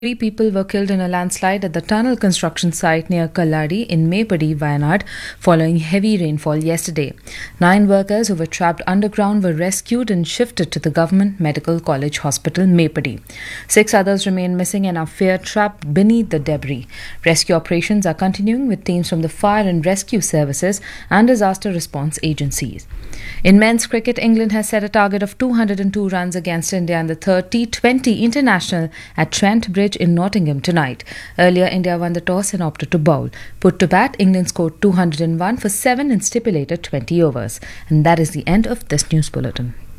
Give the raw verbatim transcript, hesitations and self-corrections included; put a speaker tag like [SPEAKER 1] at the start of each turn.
[SPEAKER 1] Three people were killed in a landslide at the tunnel construction site near Kalladi in Mepadi, Wayanad, following heavy rainfall yesterday. Nine workers who were trapped underground were rescued and shifted to the Government Medical College Hospital, Mepadi. Six others remain missing and are feared trapped beneath the debris. Rescue operations are continuing with teams from the fire and rescue services and disaster response agencies. In men's cricket, England has set a target of two hundred two runs against India in the third T twenty International at Trent Bridge in Nottingham tonight. Earlier, India won the toss and opted to bowl. Put to bat, England scored two hundred one for seven in stipulated twenty overs. And that is the end of this news bulletin.